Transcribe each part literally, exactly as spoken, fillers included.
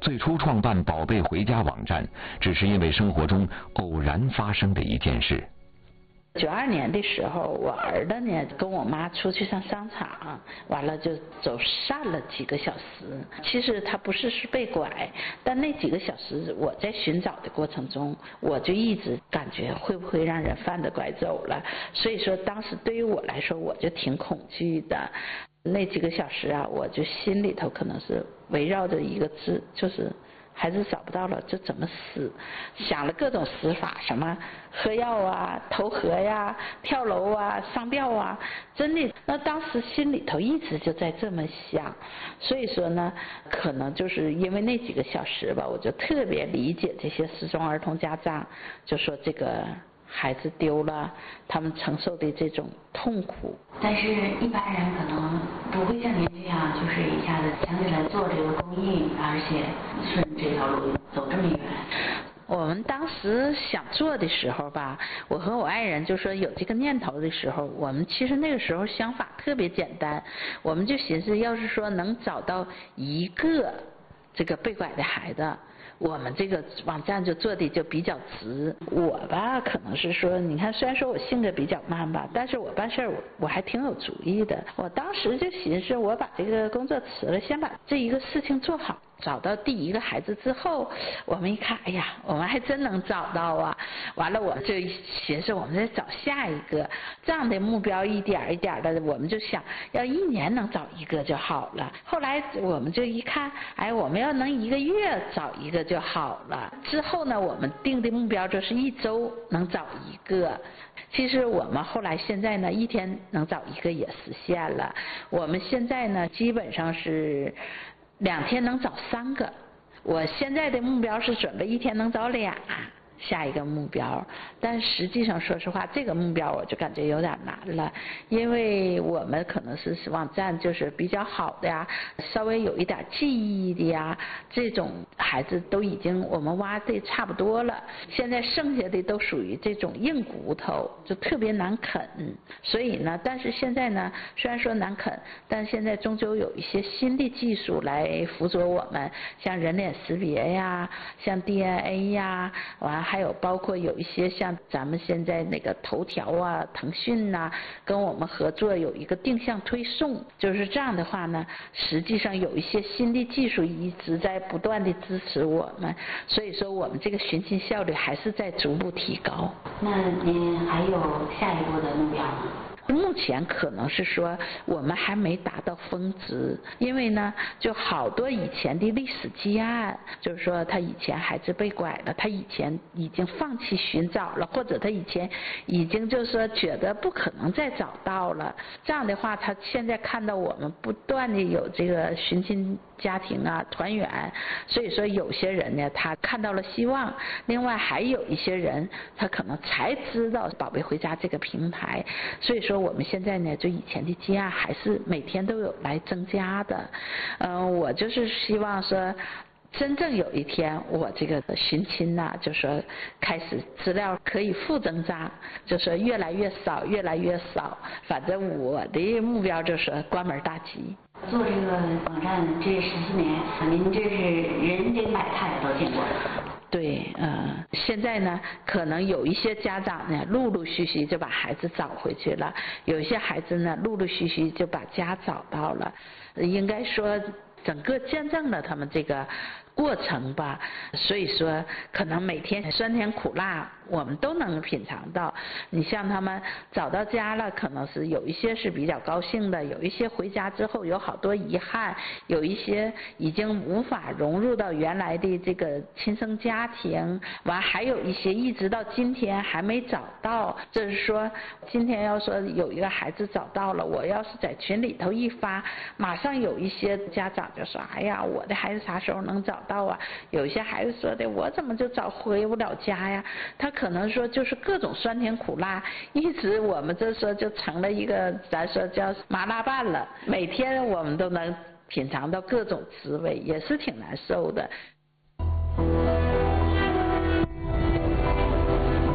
最初创办宝贝回家网站，只是因为生活中偶然发生的一件事。 九二年的时候，我儿子呢跟我妈出去上商场，完了就走散了几个小时。其实他不是是被拐，但那几个小时我在寻找的过程中，我就一直感觉会不会让人贩子拐走了。所以说当时对于我来说，我就挺恐惧的。那几个小时啊，我就心里头可能是围绕着一个字，就是孩子找不到了，这怎么死？想了各种死法，什么喝药啊、投河呀、跳楼啊、上吊啊，真的，那当时心里头一直就在这么想。所以说呢，可能就是因为那几个小时吧，我就特别理解这些失踪儿童家长，就说这个孩子丢了，他们承受的这种痛苦。 但是一般人可能不会像您这样，就是一下子想起来做这个公益，而且顺这条路走这么远。 我们当时想做的时候吧，我和我爱人就说有这个念头的时候，我们其实那个时候想法特别简单，我们就寻思，要是说能找到一个这个被拐的孩子，我们这个网站就做的就比较直。我吧可能是说，你看虽然说我性格比较慢吧，但是我办事儿我我还挺有主意的。我当时就寻思，我把这个工作辞了，先把这一个事情做好。找到第一个孩子之后，我们一看，哎呀，我们还真能找到啊！完了，我就寻思，我们再找下一个，这样的目标一点一点的，我们就想要一年能找一个就好了。后来我们就一看，哎，我们要能一个月找一个就好了。之后呢，我们定的目标就是一周能找一个。其实我们后来现在呢，一天能找一个也实现了。我们现在呢，基本上是两天能找三个，我现在的目标是准备一天能找俩，下一个目标。但实际上说实话，这个目标我就感觉有点难了，因为我们可能是网站就是比较好的呀，稍微有一点记忆的呀，这种孩子都已经我们挖的差不多了，现在剩下的都属于这种硬骨头，就特别难啃。所以呢，但是现在呢，虽然说难啃，但现在终究有一些新的技术来辅佐我们，像人脸识别呀，像 D N A 呀，完还有包括有一些像咱们现在那个头条啊、腾讯呐，跟我们合作有一个定向推送，就是这样的话呢，实际上有一些新的技术一直在不断的支持我们，所以说我们这个寻亲效率还是在逐步提高。 那您还有下一步的目标吗？ 目前可能是说我们还没达到峰值，因为呢，就好多以前的历史积案，就是说他以前孩子被拐了，他以前已经放弃寻找了，或者他以前已经就是说觉得不可能再找到了。这样的话，他现在看到我们不断的有这个寻亲家庭啊团圆，所以说有些人呢他看到了希望，另外还有一些人他可能才知道宝贝回家这个平台，所以说我们现在呢就以前的积案还是每天都有来增加的。嗯、呃，我就是希望说真正有一天我这个寻亲呐、啊，就说开始资料可以负增长，就说越来越少越来越少，反正我的目标就是关门大吉。 做这个网站这十四年，您这是人间百态都见过了。 对，呃，现在呢，可能有一些家长呢，陆陆续续就把孩子找回去了；有一些孩子呢，陆陆续续就把家找到了。应该说，整个见证了他们这个过程吧。所以说，可能每天酸甜苦辣我们都能品尝到。你像他们找到家了，可能是有一些是比较高兴的，有一些回家之后有好多遗憾，有一些已经无法融入到原来的这个亲生家庭，完还有一些一直到今天还没找到。就是说，今天要说有一个孩子找到了，我要是在群里头一发，马上有一些家长就说：“哎呀，我的孩子啥时候能找到啊？”有一些孩子说的：“我怎么就找回不了家呀？”他可能说就是各种酸甜苦辣，一直我们这说就成了一个咱说叫麻辣拌了，每天我们都能品尝到各种滋味，也是挺难受的。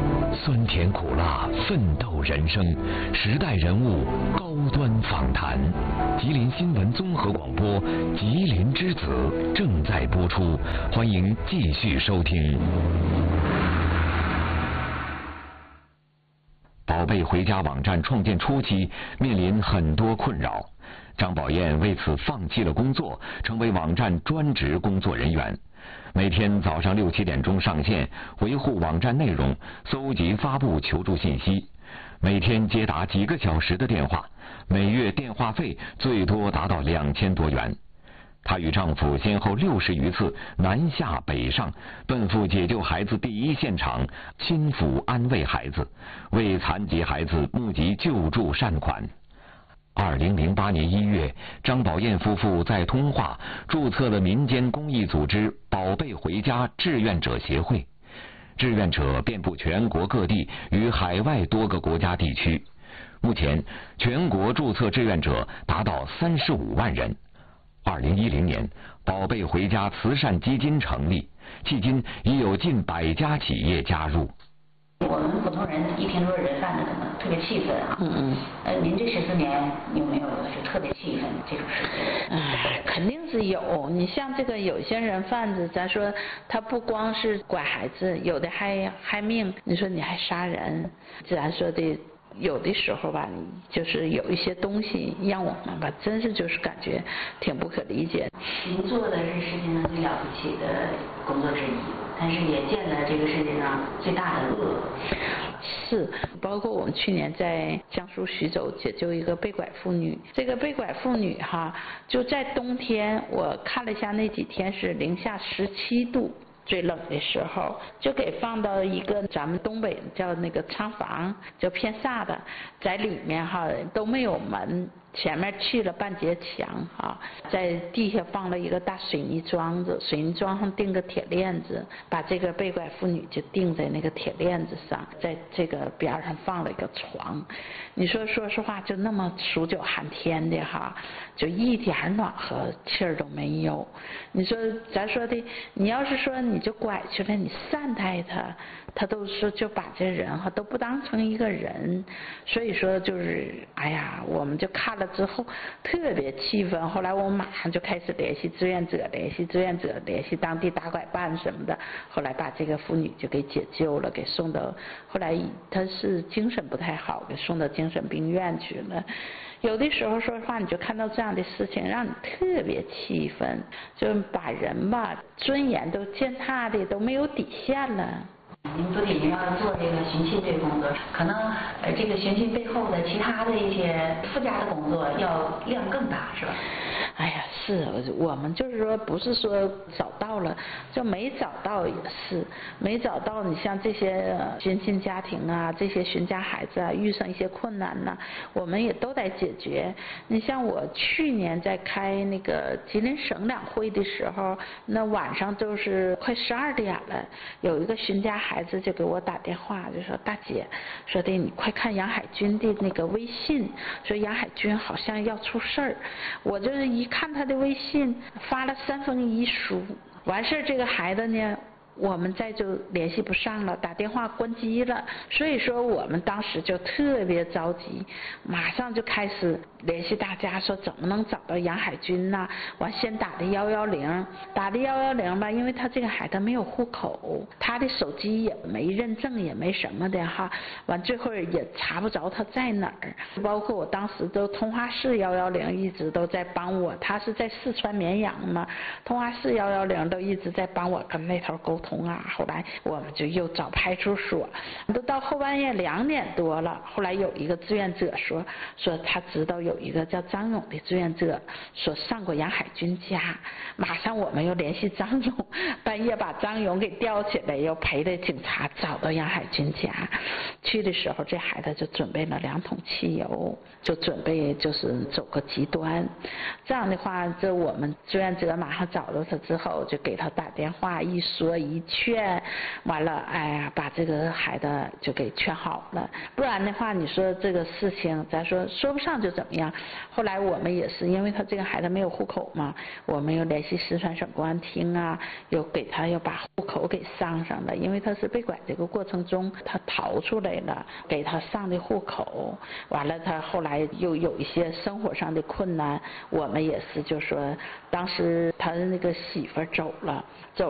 酸甜苦辣，奋斗人生，时代人物高端访谈。吉林新闻综合广播《吉林之子》正在播出，欢迎继续收听。宝贝回家网站创建初期面临很多困扰，张宝燕为此放弃了工作，成为网站专职工作人员。每天早上六七点钟上线，维护网站内容，搜集发布求助信息，每天接打几个小时的电话，每月电话费最多达到两千多元。她与丈夫先后六十余次南下北上，奔赴解救孩子第一现场，亲抚安慰孩子，为残疾孩子募集救助善款。二零零八年一月，张宝燕夫妇在通化注册了民间公益组织“宝贝回家”志愿者协会，志愿者遍布全国各地与海外多个国家地区。目前，全国注册志愿者达到三十五万人。二零一零年，宝贝回家慈善基金成立，迄今已有近百家企业加入。 我们普通人一听说人贩子，可能特别气愤啊。 嗯嗯。 呃，您这十四年有没有就特别气愤这种事情？ 哎，肯定是有。你像这个有些人贩子，咱说他不光是拐孩子，有的还害命。你说你还杀人，咱说的。有的时候吧，就是有一些东西让我们吧，真是就是感觉挺不可理解。 您做的是世界上最了不起的工作之一，但是也见了这个世界上最大的恶。 是，包括我们去年在江苏徐州解救一个被拐妇女，这个被拐妇女哈，就在冬天，我看了一下那几天是零下十七度。最冷的时候，就给放到一个咱们东北叫那个仓房，叫片萨的，在里面哈都没有门，前面砌了半截墙哈，在地下放了一个大水泥桩子，水泥桩上钉个铁链子，把这个被拐妇女就钉在那个铁链子上，在这个边上放了一个床。你说说实话，就那么数九寒天的哈，就一点暖和气儿都没有。你说咱说的，你要是说你就拐去了，你善待他，他都是就把这人哈都不当成一个人。所以说就是哎呀，我们就看了之后特别气愤。后来我马上就开始联系志愿者，联系志愿者，联系当地打拐办什么的。后来把这个妇女就给解救了，给送到，后来她是精神不太好，给送到精神病院去了。有的时候说实话，你就看到这样的事情，让你特别气愤，就把人吧尊严都践踏的都没有底线了。 您不仅要做这个寻亲这个工作，可能呃这个寻亲背后的其他的一些附加的工作要量更大，是吧？ 哎呀，是我们就是说不是说找到了就没找到，也是没找到。你像这些寻亲家庭啊，这些寻家孩子啊，遇上一些困难呐、啊，我们也都得解决。你像我去年在开那个吉林省两会的时候，那晚上就是快十二点了，有一个寻家孩子就给我打电话，就说大姐，说的你快看杨海军的那个微信，说杨海军好像要出事儿。我就是一看他的微信，发了三封遗书，完事儿这个孩子呢，我们再就联系不上了，打电话关机了。所以说我们当时就特别着急，马上就开始联系大家，说怎么能找到杨海军呐、啊？完先打的幺幺零，打的幺幺零吧，因为他这个孩子没有户口，他的手机也没认证，也没什么的哈。完最后也查不着他在哪儿，包括我当时都通化市幺幺零一直都在帮我，他是在四川绵阳嘛，通化市幺幺零都一直在帮我跟那头沟通啊。后来我们就又找派出所，都到后半夜两点多了。后来有一个志愿者说说他知道有一个叫张勇的志愿者说上过杨海军家，马上我们又联系张勇，半夜把张勇给吊起来，又陪着警察找到杨海军家。去的时候这孩子就准备了两桶汽油，就准备就是走个极端。这样的话，这我们志愿者马上找到他之后，就给他打电话，一说一一劝，完了，哎呀，把这个孩子就给劝好了。不然的话，你说这个事情，咱说说不上就怎么样。后来我们也是，因为他这个孩子没有户口嘛，我们又联系四川省公安厅啊，又给他又把户口给上上了，因为他是被拐这个过程中他逃出来了，给他上的户口。完了，他后来又有一些生活上的困难，我们也是就说，当时他的那个媳妇走了，走